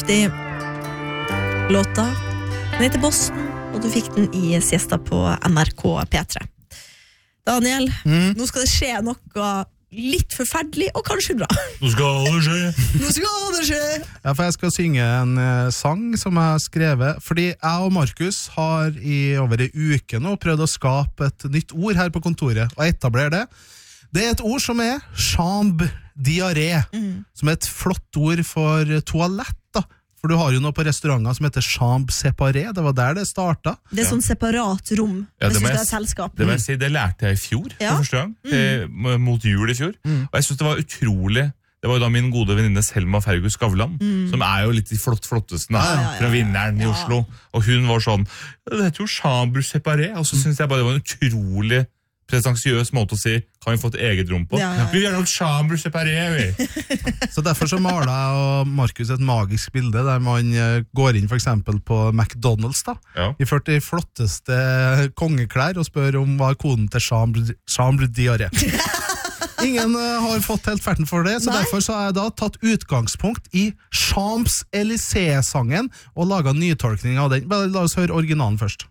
heftig. Låta, den heter Boston, og du fikk den i siesta på NRK P3. Daniel, nå skal det skje noe litt forferdelig, og kanskje bra. Nå skal det skje. Nå skal det skje. Ja, for jeg skal synge en sang som jeg har skrevet, fordi jeg og Markus har i over en uke nå prøvd å skape et nytt ord her på kontoret, og etablere det. Det er et ord som er chambre diaré, som er et flott ord for toalett, da. For du har jo noe på restauranter som heter chambre séparé, det var der det startet. Det er sånn separat rom, hvis du skal ha et selskap. Det vil jeg si, det lærte jeg i fjor, for første gang, mot jul i fjor. Og jeg synes det var utrolig. Det var jo da min gode venninne Selma Fergus Skavlan, som er jo litt de flotteste fra vinneren i Oslo. Og hun var sånn, det heter jo chambre séparé, og så synes jeg bare det var en utrolig presensiøs måte å si, kan vi få et eget rom på? Vi vil gjerne ha et chambre séparé, vi. Så derfor så maler jeg og Markus et magisk bilde, der man går inn for eksempel på McDonald's da, i 40 flotteste kongeklær, og spør om hva er koden til chambre diaré. Ingen har fått helt ferten for det, så derfor så har jeg da tatt utgangspunkt i Champs-Élysées-sangen, og laget nytolkning av den. Bare la oss høre originalen først.